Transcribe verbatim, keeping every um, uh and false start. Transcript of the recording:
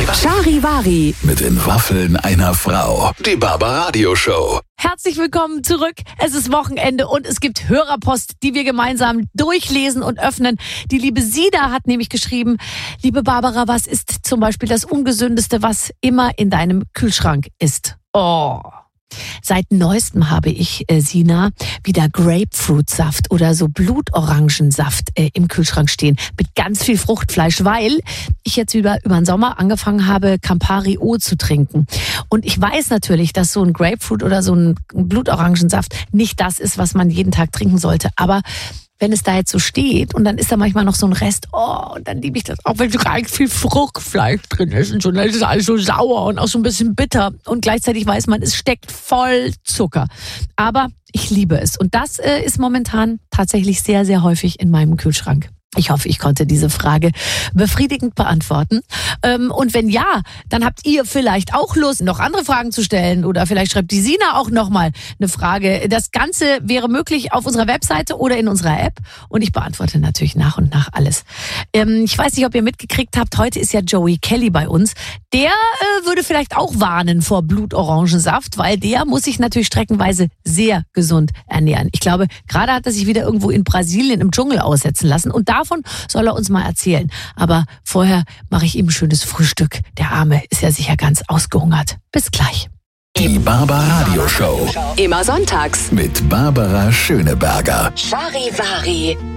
Charivari mit den Waffeln einer Frau. Die Barbaradio Show. Herzlich willkommen zurück. Es ist Wochenende und es gibt Hörerpost, die wir gemeinsam durchlesen und öffnen. Die liebe Sida hat nämlich geschrieben: Liebe Barbara, was ist zum Beispiel das Ungesündeste, was immer in deinem Kühlschrank ist? Oh. Seit neuestem habe ich, äh, Sina, wieder Grapefruitsaft oder so Blutorangensaft äh, im Kühlschrank stehen mit ganz viel Fruchtfleisch, weil ich jetzt über, über den Sommer angefangen habe, Campari O zu trinken. Und ich weiß natürlich, dass so ein Grapefruit oder so ein Blutorangensaft nicht das ist, was man jeden Tag trinken sollte. Aber wenn es da jetzt so steht und dann ist da manchmal noch so ein Rest, oh, und dann liebe ich das, auch wenn so ganz viel Fruchtfleisch drin ist und so, dann ist es alles so sauer und auch so ein bisschen bitter und gleichzeitig weiß man, es steckt voll Zucker. Aber ich liebe es und das äh, ist momentan tatsächlich sehr, sehr häufig in meinem Kühlschrank. Ich hoffe, ich konnte diese Frage befriedigend beantworten. Ähm, und wenn ja, dann habt ihr vielleicht auch Lust, noch andere Fragen zu stellen oder vielleicht schreibt die Sina auch nochmal eine Frage. Das Ganze wäre möglich auf unserer Webseite oder in unserer App und ich beantworte natürlich nach und nach alles. Ähm, ich weiß nicht, ob ihr mitgekriegt habt, heute ist ja Joey Kelly bei uns. Der äh, würde vielleicht auch warnen vor Blutorangensaft, weil der muss sich natürlich streckenweise sehr gesund ernähren. Ich glaube, gerade hat er sich wieder irgendwo in Brasilien im Dschungel aussetzen lassen und da Davon soll er uns mal erzählen. Aber vorher mache ich ihm ein schönes Frühstück. Der Arme ist ja sicher ganz ausgehungert. Bis gleich. Die Barbaradio Show. Immer sonntags Mit Barbara Schöneberger. Charivari.